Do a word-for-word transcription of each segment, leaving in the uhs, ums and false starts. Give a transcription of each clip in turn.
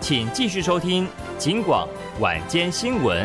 请继续收听警广晚间新闻。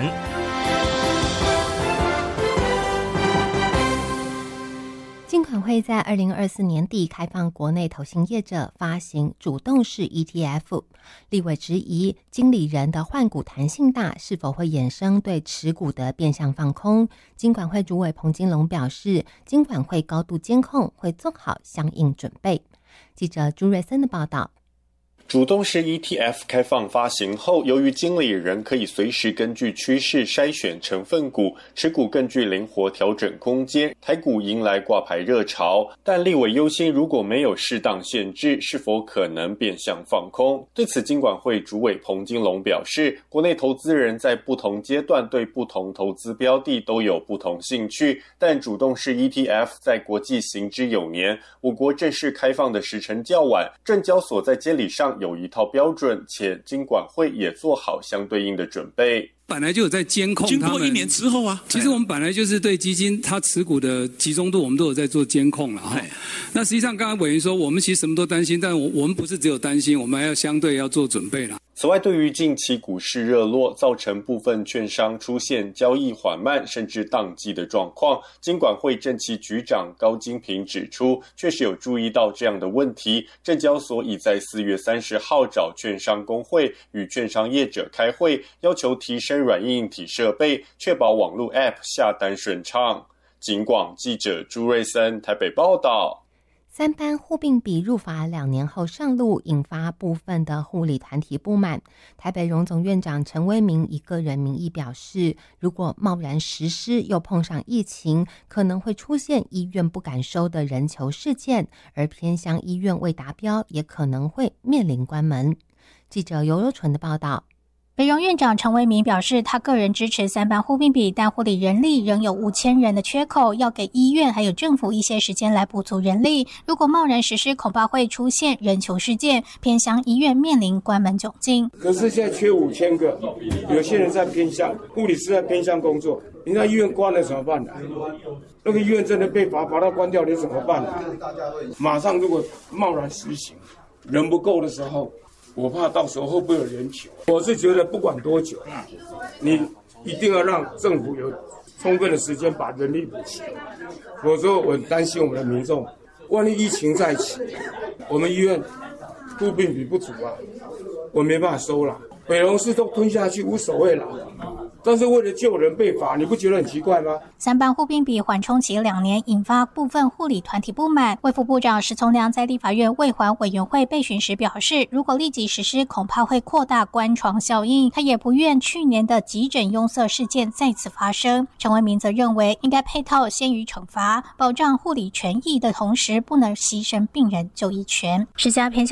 金管会在二零二四年底开放国内投信业者发行主动式 E T F， 立委质疑经理人的换股弹性大，是否会衍生对持股的变相放空？金管会主委彭金龙表示，金管会高度监控，会做好相应准备。记者朱瑞森的报道。 主动式 E T F 开放发行后，由于经理人可以随时根据趋势筛选成分股，持股更具灵活调整空间，台股迎来挂牌热潮。但立委忧心，如果没有适当限制，是否可能变相放空？对此，金管会主委彭金龙表示，国内投资人在不同阶段对不同投资标的都有不同兴趣，但主动式 E T F 在国际行之有年，我国正式开放的时程较晚，证交所在监理上有一套标准，且金管会也做好相对应的准备。 本来就有在监控他们， 经过一年之后啊， 其实我们本来就是对基金它持股的集中度，我们都有在做监控了哈。那实际上，刚刚委员说，我们其实什么都担心，但我我们不是只有担心，我们还要相对要做准备了。 此外，对于近期股市热络，造成部分券商出现交易缓慢甚至宕机的状况，金管会证期局长高金平指出，确实有注意到这样的问题。证交所已在四月三十号找券商工会与券商业者开会，要求提升软硬体设备，确保网络 App 下单顺畅。警广记者朱瑞森台北报道。 三班护病比入法两年后上路，引发部分的护理团体不满。台北荣总院长陈威明以个人名义表示，如果贸然实施又碰上疫情，可能会出现医院不敢收的人球事件，而偏乡医院未达标也可能会面临关门。记者尤柔纯的报道。 北荣院长陈维民表示，他个人支持三班护病比，但护理人力仍有五千人的缺口，要给医院还有政府一些时间来补足人力。如果贸然实施，恐怕会出现人球事件，偏乡医院面临关门窘境。 可是现在缺五千个，有些人在偏乡，护理师在偏乡工作，你那医院关了怎么办呢？那个医院真的被罚，把它关掉，你怎么办呢？马上如果贸然实行，人不够的时候，我怕到时候会不会有人球？我是觉得不管多久，你一定要让政府有充分的时间把人力补齐。否则我很担心我们的民众，万一疫情再起，我们医院护病比不足啊，我没办法收了。北荣市都吞下去无所谓了。但是为了救人被罚，你不觉得很奇怪吗？ 三班护病比缓冲期两年，引发部分护理团体不满。卫福部长石从良在立法院卫环委员会备询时表示，如果立即实施，恐怕会扩大关床效应。他也不愿去年的急诊拥塞事件再次发生。陈文明则认为，应该配套先予惩罚，保障护理权益的同时，不能牺牲病人就医权。十家偏向